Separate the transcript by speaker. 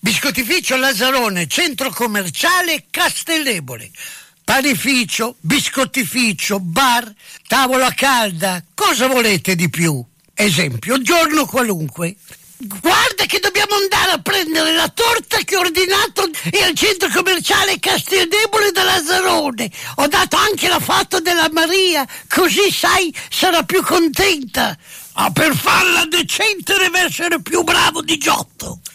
Speaker 1: Biscottificio Lazzarone, centro commerciale Castellebole. Panificio, biscottificio, bar, tavola calda, cosa volete di più? Esempio, giorno qualunque. Guarda che dobbiamo andare a prendere la torta che ho ordinato al centro commerciale Castellebole da Lazzarone. Ho dato anche la foto della Maria, così sai sarà più contenta. Ma per farla decente deve essere più bravo di Giotto.